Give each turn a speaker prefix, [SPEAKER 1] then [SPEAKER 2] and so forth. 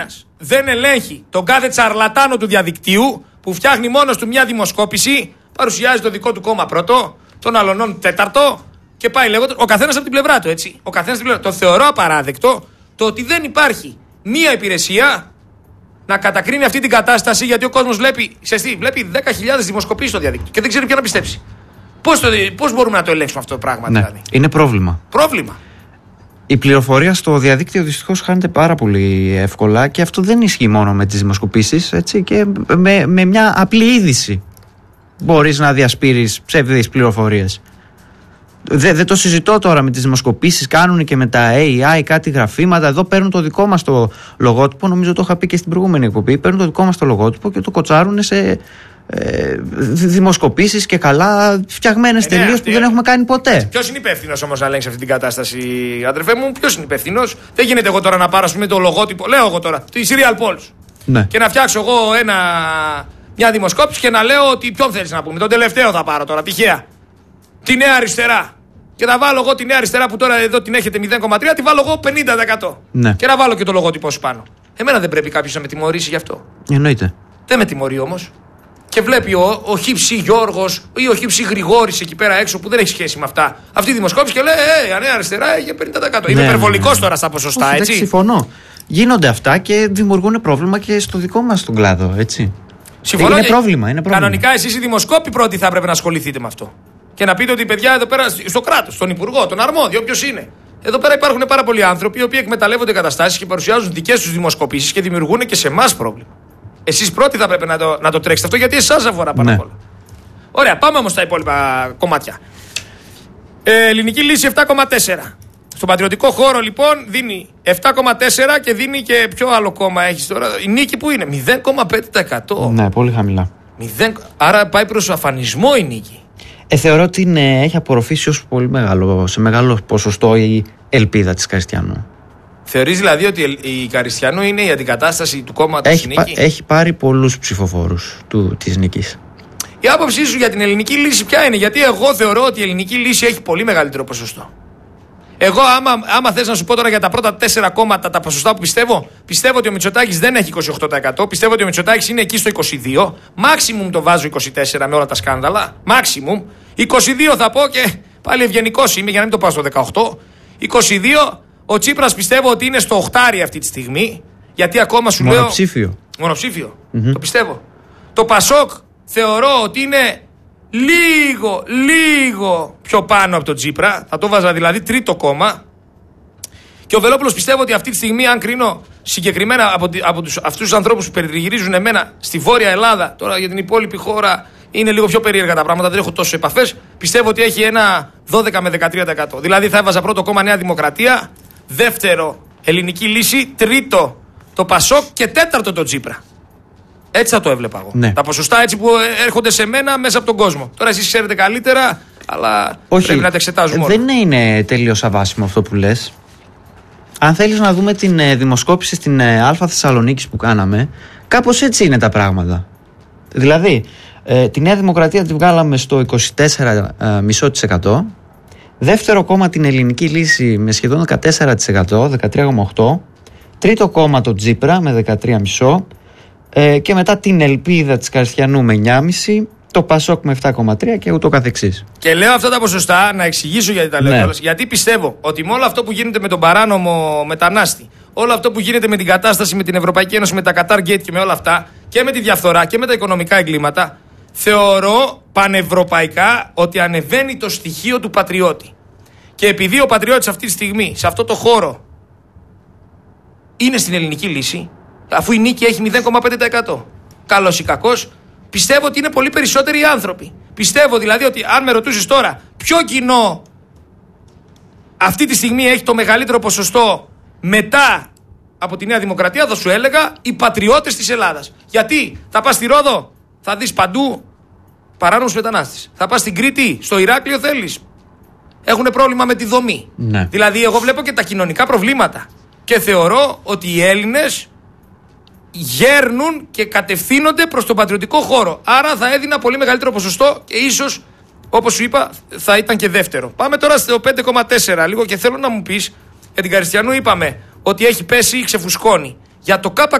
[SPEAKER 1] δεν ελέγχει τον κάθε τσαρλατάνο του διαδικτύου που φτιάχνει μόνος του μια δημοσκόπηση, παρουσιάζει το δικό του κόμμα πρώτο, τον αλλονών τέταρτο και πάει λέγοντας. Ο καθένας από την πλευρά του, έτσι. Ο καθένας από την πλευρά. Το θεωρώ απαράδεκτο το ότι δεν υπάρχει μία υπηρεσία να κατακρίνει αυτή την κατάσταση, γιατί ο κόσμος βλέπει 10.000 δημοσκοπήσεις στο διαδίκτυο και δεν ξέρει ποια να πιστέψει. Πώς μπορούμε να το ελέγξουμε αυτό το πράγμα,
[SPEAKER 2] ναι, δηλαδή? Είναι πρόβλημα. Η πληροφορία στο διαδίκτυο δυστυχώς χάνεται πάρα πολύ εύκολα και αυτό δεν ισχύει μόνο με τις δημοσκοπήσεις, έτσι, και με μια απλή είδηση μπορείς να διασπείρεις ψεύδιες πληροφορίες. Δεν το συζητώ τώρα με τις δημοσκοπήσεις, κάνουν και με τα AI κάτι γραφήματα. Εδώ παίρνουν το δικό μας το λογότυπο, νομίζω το είχα πει και στην προηγούμενη εκπομπή. Παίρνουν το δικό μας το λογότυπο και το κοτσάρουν σε δημοσκοπήσεις και καλά φτιαγμένες τελείως που δεν έχουμε κάνει ποτέ.
[SPEAKER 1] Ποιος είναι υπεύθυνος όμως να ελέγξει αυτή την κατάσταση, αδερφέ μου? Ποιος είναι υπεύθυνος? Δεν γίνεται εγώ τώρα να πάρω το λογότυπο, λέω εγώ τώρα, τη Serial Polls, ναι, και να φτιάξω εγώ μια δημοσκόπηση και να λέω ότι ποιον θέλεις να πούμε. Τον τελευταίο θα πάρω τώρα, τυχαία. Τη Νέα Αριστερά. Και να βάλω εγώ τη Νέα Αριστερά που τώρα εδώ την έχετε 0,3, τη βάλω εγώ 50%. Ναι. Και να βάλω και το λογότυπο σου πάνω. Εμένα δεν πρέπει κάποιος να με τιμωρήσει γι' αυτό?
[SPEAKER 2] Εννοείται.
[SPEAKER 1] Δεν με τιμωρεί όμως. Και βλέπει ο Χύψη Γιώργος ή ο Χύψη Γρηγόρης εκεί πέρα έξω που δεν έχει σχέση με αυτά. Αυτή η δημοσκόπηση και λέει: η Νέα Αριστερά έχει 50%. Είμαι υπερβολικός τώρα στα ποσοστά,
[SPEAKER 2] όχι,
[SPEAKER 1] έτσι.
[SPEAKER 2] Συμφωνώ. Γίνονται αυτά και δημιουργούν πρόβλημα και στο δικό μας τον κλάδο, έτσι.
[SPEAKER 1] Συμφωνώ.
[SPEAKER 2] Είναι πρόβλημα.
[SPEAKER 1] Κανονικά εσείς οι δημοσκόποι πρώτοι θα έπρεπε να ασχοληθείτε με αυτό. Και να πείτε ότι παιδιά εδώ πέρα στο κράτος, στον Υπουργό, τον αρμόδιο, όποιος είναι. Εδώ πέρα υπάρχουν πάρα πολλοί άνθρωποι οι οποίοι εκμεταλλεύονται καταστάσεις και παρουσιάζουν δικές τους δημοσκοπήσεις και δημιουργούν και σε εμάς πρόβλημα. Εσείς πρώτοι θα πρέπει να το τρέξετε αυτό, γιατί εσάς αφορά πάνω απ' όλα. Ωραία, πάμε όμως στα υπόλοιπα κομμάτια. Ελληνική λύση 7,4. Στον πατριωτικό χώρο λοιπόν δίνει 7,4 και δίνει και ποιο άλλο κόμμα έχεις τώρα? Η Νίκη που είναι 0,5%.
[SPEAKER 2] Ναι, πολύ χαμηλά.
[SPEAKER 1] Άρα πάει προς αφανισμό η Νίκη.
[SPEAKER 2] Θεωρώ ότι έχει απορροφήσει ως πολύ σε μεγάλο ποσοστό η ελπίδα της Καριστιανού.
[SPEAKER 1] Θεωρείς δηλαδή ότι η Καριστιανού είναι η αντικατάσταση του κόμματος Νίκη?
[SPEAKER 2] Έχει πάρει πολλούς ψηφοφόρους της Νίκης.
[SPEAKER 1] Η άποψή σου για την ελληνική λύση ποια είναι? Γιατί εγώ θεωρώ ότι η ελληνική λύση έχει πολύ μεγαλύτερο ποσοστό. Εγώ άμα θες να σου πω τώρα για τα πρώτα 4 κόμματα τα ποσοστά που πιστεύω ότι ο Μητσοτάκης δεν έχει 28%, πιστεύω ότι ο Μητσοτάκης είναι εκεί στο 22%, maximum το βάζω 24% με όλα τα σκάνδαλα, maximum, 22% θα πω και πάλι ευγενικός είμαι για να μην το πάω στο 18%, 22%, ο Τσίπρας πιστεύω ότι είναι στο 8% αυτή τη στιγμή, γιατί ακόμα σου
[SPEAKER 2] μονοψήφιο.
[SPEAKER 1] Μονοψήφιο, το πιστεύω. Το Πασόκ θεωρώ ότι είναι λίγο πιο πάνω από τον Τσίπρα. Θα το βάζα δηλαδή τρίτο κόμμα. Και ο Βελόπουλος πιστεύω ότι αυτή τη στιγμή, αν κρίνω συγκεκριμένα από αυτούς τους ανθρώπους που περιγυρίζουν εμένα στη Βόρεια Ελλάδα, τώρα για την υπόλοιπη χώρα είναι λίγο πιο περίεργα τα πράγματα, δεν έχω τόσο επαφές, πιστεύω ότι έχει ένα 12 με 13%. Δηλαδή θα έβαζα πρώτο κόμμα Νέα Δημοκρατία, δεύτερο Ελληνική Λύση, τρίτο το Πασόκ και τέταρτο το Τσίπρα. Έτσι θα το έβλεπα εγώ. Ναι. Τα ποσοστά έτσι που έρχονται σε μένα μέσα από τον κόσμο. Τώρα εσείς ξέρετε καλύτερα, αλλά πρέπει να τα εξετάζουμε όλα.
[SPEAKER 2] Δεν είναι τελείως αβάσιμο αυτό που λες. Αν θέλεις να δούμε την δημοσκόπηση στην Αλφα Θεσσαλονίκης που κάναμε, κάπως έτσι είναι τα πράγματα. Δηλαδή, τη Νέα Δημοκρατία τη βγάλαμε στο 24,5%. Δεύτερο κόμμα την Ελληνική Λύση με σχεδόν 14%, 13,8%. Τρίτο κόμμα το Τσίπρα με 13,5%. Και μετά την Ελπίδα της Καριστιανού με 9,5%, το Πασόκ με 7,3% και ούτω καθεξής.
[SPEAKER 1] Και λέω αυτά τα ποσοστά να εξηγήσω γιατί τα λέω. Ναι. Γιατί πιστεύω ότι με όλο αυτό που γίνεται με τον παράνομο μετανάστη, όλο αυτό που γίνεται με την κατάσταση με την Ευρωπαϊκή Ένωση, με τα Qatar Gate και με όλα αυτά, και με τη διαφθορά και με τα οικονομικά εγκλήματα, θεωρώ πανευρωπαϊκά ότι ανεβαίνει το στοιχείο του πατριώτη. Και επειδή ο πατριώτης αυτή τη στιγμή, σε αυτό το χώρο, είναι στην Ελληνική Λύση, αφού η Νίκη έχει 0,5%. Καλός ή κακός, πιστεύω ότι είναι πολύ περισσότεροι οι άνθρωποι. Πιστεύω δηλαδή ότι αν με ρωτούσες τώρα ποιο κοινό αυτή τη στιγμή έχει το μεγαλύτερο ποσοστό μετά από τη Νέα Δημοκρατία, θα σου έλεγα οι πατριώτες της Ελλάδας. Γιατί θα πας στη Ρόδο, θα δεις παντού παράνομους μετανάστες. Θα πας στην Κρήτη, στο Ηράκλειο θέλεις. Έχουν πρόβλημα με τη δομή. Ναι. Δηλαδή εγώ βλέπω και τα κοινωνικά προβλήματα. Και θεωρώ ότι οι Έλληνες γέρνουν και κατευθύνονται προς τον πατριωτικό χώρο. Άρα θα έδινα πολύ μεγαλύτερο ποσοστό και ίσως, όπως σου είπα, θα ήταν και δεύτερο. Πάμε τώρα στο 5,4 λίγο και θέλω να μου πεις, για την Καριστιανού είπαμε ότι έχει πέσει ή ξεφουσκώνει. Για το